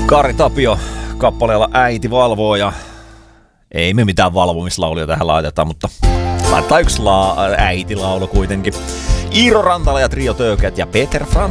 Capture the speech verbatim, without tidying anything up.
Kari Tapio kappaleella Äiti valvoo ja ei me mitään valvomislauluja tähän laiteta, mutta laittaa yksi la- äitilaulu kuitenkin. Iiro Rantala ja Trio Töket ja Peter Frans